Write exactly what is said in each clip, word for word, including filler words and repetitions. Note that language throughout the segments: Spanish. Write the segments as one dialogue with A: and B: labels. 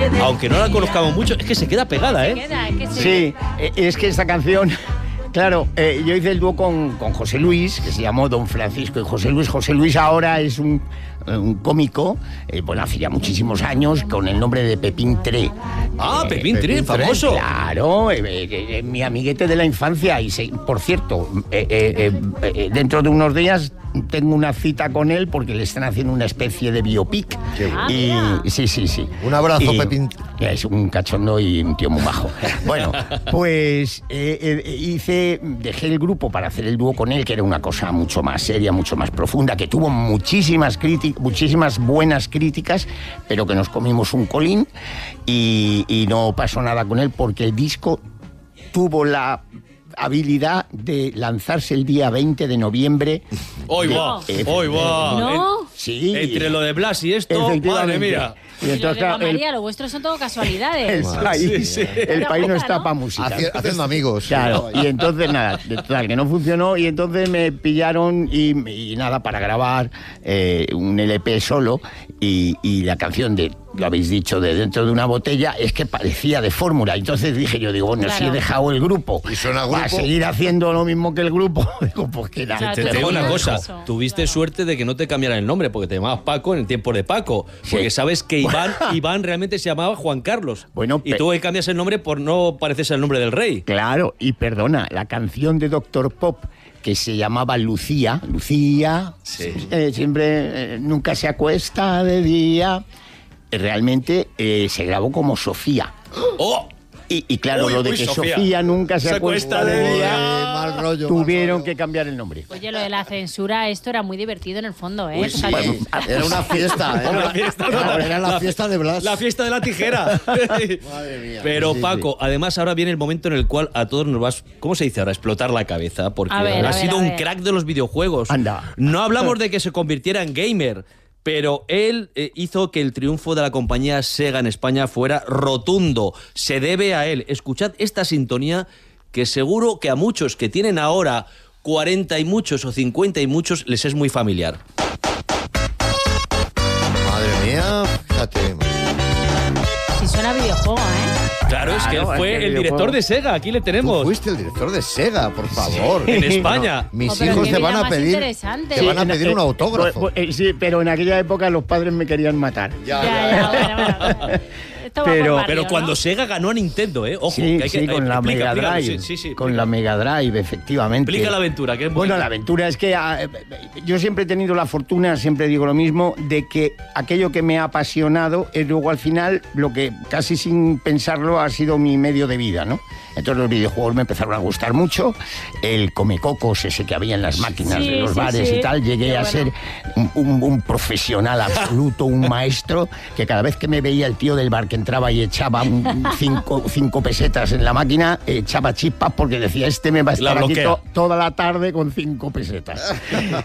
A: aunque no la conozcamos mucho, es que se queda pegada, ¿eh?
B: Se queda, es que se...
C: Sí, es que esta canción... Claro, eh, yo hice el dúo con, con José Luis, que se llamó Don Francisco y José Luis. José Luis ahora es un, un cómico, eh, bueno, hace ya muchísimos años, con el nombre de Pepín Tré.
A: Ah,
C: eh,
A: Pepín Tré, famoso.
C: Claro, eh, eh, eh, mi amiguete de la infancia. Y se, por cierto, eh, eh, eh, dentro de unos días tengo una cita con él porque le están haciendo una especie de biopic.
B: Ah,
C: y
B: mira.
C: sí, sí, sí.
D: Un abrazo,
C: Y,
D: Pepín.
C: Es un cachondo y un tío muy majo. Bueno, pues eh, eh, hice, dejé el grupo para hacer el dúo con él, que era una cosa mucho más seria, mucho más profunda, que tuvo muchísimas críticas, muchísimas buenas críticas, pero que nos comimos un colín y, y no pasó nada con él porque el disco tuvo la habilidad de lanzarse el día veinte de noviembre.
A: ¡Hoy
C: de-
A: va!
C: eh,
A: ¡Hoy va!
B: No.
A: En-
C: Sí.
A: Entre lo de Blas y esto, madre
C: Efectivamente.
A: mía.
C: Y
B: Y lo
C: entonces,
B: de
C: claro, el,
B: María, lo vuestro son todo
C: el
B: casualidades.
C: país,
A: Sí, sí.
C: el país no está
B: ¿no?
C: para música.
D: Haci- haciendo amigos.
C: Claro, y entonces nada, de total, que no funcionó y entonces me pillaron y, y nada, para grabar eh, un L P solo y, y la canción de, lo habéis dicho, de Dentro de una botella, es que parecía de fórmula. Entonces dije yo, digo, bueno,
B: Claro.
C: si he dejado el grupo
D: Y suena
C: para
D: grupo.
C: seguir haciendo lo mismo que el grupo, digo, pues que nada.
B: Claro,
A: Te
B: tú
A: digo
B: te
A: una
B: dices
A: cosa,
B: eso.
A: tuviste
B: Claro.
A: suerte de que no te cambiaran el nombre, porque te llamabas Paco en el tiempo de Paco, porque
C: Sí.
A: sabes que Iván, Iván realmente se llamaba Juan Carlos.
C: Bueno,
A: y
C: pe-
A: tú cambias el nombre por no parecerse al nombre del rey.
C: Claro, y perdona, la canción de Doctor Pop que se llamaba Lucía, Lucía,
A: Sí.
C: eh, siempre, eh, nunca se acuesta de día, eh, realmente eh, se grabó como Sofía.
A: ¡Oh!
C: Y, y claro,
A: Uy,
C: lo de
A: uy,
C: que
A: Sofía.
C: Sofía, nunca se,
A: Se
C: acuesta,
A: acuesta
C: de
A: de
C: día,
D: Eh, mal rollo.
C: tuvieron
D: mal
C: que
D: rollo.
C: cambiar el nombre.
B: Oye, lo de la censura, esto era muy divertido en el fondo, ¿eh?
D: Uy,
B: O
D: sí.
B: sea,
C: Bueno,
D: Era una fiesta, ¿eh?
A: Una fiesta, no,
D: Era la fiesta de Blas.
A: La fiesta de la tijera.
D: Madre mía.
A: Pero
D: Sí,
A: Paco, además ahora viene el momento en el cual a todos nos vas, ¿cómo se dice ahora? Explotar la cabeza, porque
B: A ver,
A: ha
B: a ver,
A: sido
B: a
A: un
B: ver.
A: crack de los videojuegos.
C: Anda.
A: No hablamos de que se convirtiera en gamer, pero él eh, hizo que el triunfo de la compañía Sega en España fuera rotundo. Se debe a él. Escuchad esta sintonía que seguro que a muchos que tienen ahora cuarenta y muchos o cincuenta y muchos les es muy familiar.
D: Madre mía, fíjate.
B: si suena a videojuego, ¿eh?
A: Claro, es que él
C: Claro,
A: fue
C: es que
A: el
C: el
A: director
C: videojuego-
A: de Sega, aquí le
D: Tú
A: tenemos.
D: fuiste el director de Sega, por favor.
A: En España.
D: Mis
B: Oh, pero
D: hijos
B: qué
D: te
B: vida
D: van a
B: más
D: pedir,
B: interesante.
D: te van a
C: en-
D: pedir
C: eh,
D: un autógrafo.
C: pues, pues, eh, sí, pero en aquella época los padres me querían matar.
D: Ya,
B: Ya,
D: ya,
B: ya,
D: ya.
B: bueno, bueno, bueno. Esto va
C: Pero-
B: por barrio,
A: Pero cuando
B: ¿no?
A: Sega ganó a Nintendo, ¿eh? Ojo,
C: Sí,
A: que hay que,
C: sí, con
A: eh,
C: la
A: explica,
C: Mega
A: explícalo,
C: Drive.
A: sí, sí, sí,
C: con
A: explica.
C: la Mega Drive, efectivamente.
A: Explica la aventura, que es
C: Bueno,
A: bonita.
C: la aventura es que ah, eh, yo siempre he tenido la fortuna, siempre digo lo mismo, de que aquello que me ha apasionado es luego al final lo que casi sin pensarlo ha sido mi medio de vida, ¿no? Entonces los videojuegos me empezaron a gustar mucho, el comecocos ese que había en las máquinas
B: Sí,
C: de los
B: sí,
C: bares
B: sí.
C: y tal, llegué
B: Qué
C: a
B: bueno.
C: ser un, un- un profesional absoluto, un maestro, que cada vez que me veía el tío del bar que entraba y echaba un- cinco, cinco pesetas en la máquina, echaba chispas porque decía, este me va a
A: La
C: estar aquí
A: bloquea.
C: to- toda la tarde con cinco pesetas.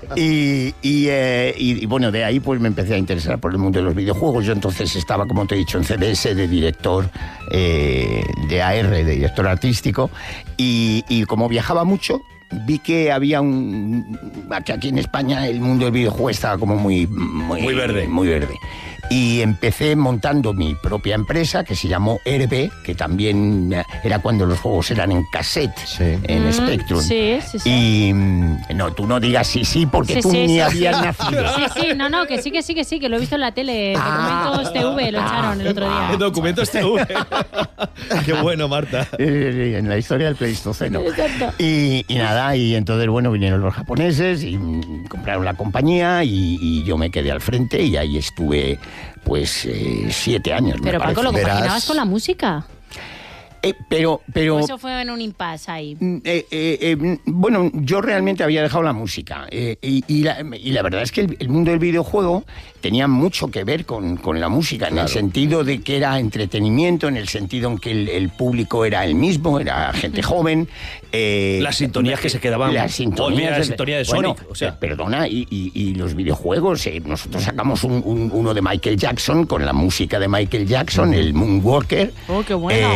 C: y, y, eh, y- y bueno, de ahí pues me empecé a interesar por el mundo de los videojuegos. Yo entonces estaba, como te he dicho, en C B S de director eh, de A R, de director artístico, y, y como viajaba mucho, vi que había un... que aquí en España el mundo del videojuego estaba como muy... Muy,
A: Muy verde.
C: Muy verde. Y empecé montando mi propia empresa que se llamó R B, que también eh, era cuando los juegos eran en cassette,
D: Sí.
C: en
B: Mm,
C: Spectrum.
B: sí, sí, sí.
C: Y mm, no, tú no digas sí, sí, porque
B: Sí,
C: tú
B: sí,
C: ni
B: sí.
C: habías nacido.
B: Sí, sí, no, no, que sí, que sí, que sí, que lo he visto en la tele.
C: Ah.
B: Documentos T V lo echaron el otro día.
A: En documentos T V. Qué bueno, Marta.
C: Eh, en la historia del Pleistoceno.
B: Exacto.
C: Y, y nada, y entonces, bueno, vinieron los japoneses y mm, compraron la compañía y, y yo me quedé al frente y ahí estuve, pues, eh, siete años. me
B: Pero Paco, ¿lo
C: parece.
B: compaginabas
D: Verás.
B: con la música?
C: Eh, pero, pero...
B: ¿O eso fue en un impasse ahí?
C: Mm, eh, eh, eh, bueno, yo realmente había dejado la música eh, y, y la, y la verdad es que el, el mundo del videojuego tenía mucho que ver con, con la música, en el sentido de que era entretenimiento, en el sentido en que el, el público era el mismo, era gente joven. eh,
A: Las sintonías que se quedaban-
C: Las sintonías.
A: Oh, mira, la sintonía de
C: Bueno,
A: Sonic, o sea.
C: eh, perdona, y, y- y los videojuegos, eh, nosotros sacamos un- un- uno de Michael Jackson con la música de Michael Jackson, el Moonwalker.
B: Oh, qué bueno.
C: eh, y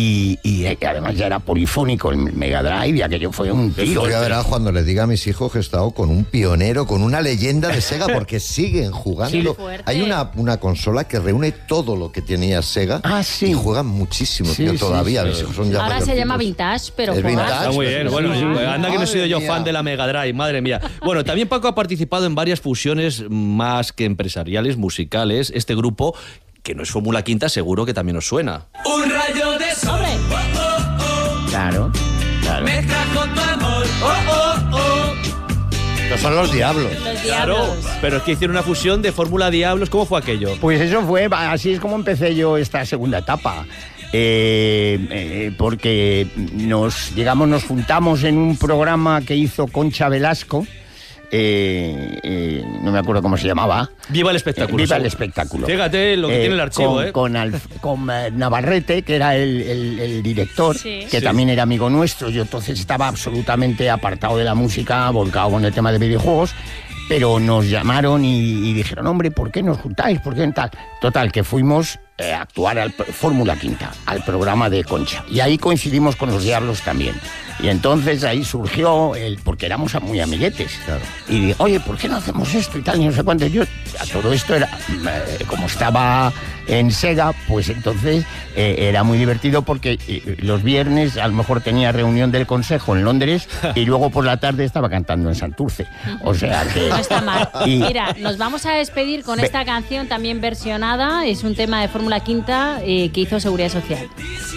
C: y, y además ya era polifónico el Mega Drive y aquello fue un tiro.
D: Ya verás cuando les diga a mis hijos que he estado con un pionero, con una leyenda de Sega, porque siguen jugando.
B: Sí,
D: Hay una, una consola que reúne todo lo que tenía Sega
C: Ah, sí.
D: y juegan muchísimo,
C: Sí,
D: tío,
C: sí,
D: todavía.
C: sí.
D: Mis hijos son ya
B: Ahora se
D: mayorcitos.
B: llama Vintage, pero
D: El
B: jugar-
D: Vintage.
A: Está muy bien, bueno,
B: Sí.
A: anda que no he sido yo
D: Madre
A: fan
D: mía.
A: de la Mega Drive, madre mía. Bueno, también Paco ha participado en varias fusiones más que empresariales, musicales. Este grupo, que no es Fórmula Quinta, seguro que también os suena.
E: Un rayo de sol.
B: Hombre.
C: Claro, claro.
E: Me trajo tu amor. Oh, oh, oh.
D: Estos son los diablos.
B: Los
A: Claro,
B: diablos.
A: pero es que hicieron una fusión de Fórmula Diablos. ¿Cómo fue aquello?
C: Pues eso fue, así es como empecé yo esta segunda etapa. Eh, eh, porque nos, digamos, nos juntamos en un programa que hizo Concha Velasco. Eh, eh, no me acuerdo cómo se llamaba.
A: Viva el espectáculo.
C: Viva el
A: seguro.
C: espectáculo.
A: Fíjate lo que tiene el archivo,
C: con,
A: ¿eh?
C: Con, Alf- con, eh, Navarrete, que era el, el- el director,
B: Sí.
C: que
A: Sí.
C: también era amigo nuestro. Yo entonces estaba absolutamente apartado de la música, volcado con el tema de videojuegos. Pero nos llamaron y, y dijeron, hombre, ¿por qué nos juntáis? ¿Por qué tal? Total, que fuimos eh, a actuar al pr- Fórmula Quinta, al programa de Concha. Y ahí coincidimos con los Diablos también. Y entonces ahí surgió, el, porque éramos muy amiguetes.
D: Claro.
C: Y dije, oye, ¿por qué no hacemos esto y tal? Y no sé cuánto. Yo, a todo esto era, eh, como estaba en Sega, pues entonces eh, era muy divertido porque eh, los viernes a lo mejor tenía reunión del consejo en Londres y luego por la tarde estaba cantando en Santurce. O sea que...
B: No está mal.
C: Y-
B: Mira, nos vamos a despedir con
C: Ve-
B: esta canción también versionada. Es un tema de Fórmula Quinta eh, que hizo Seguridad Social.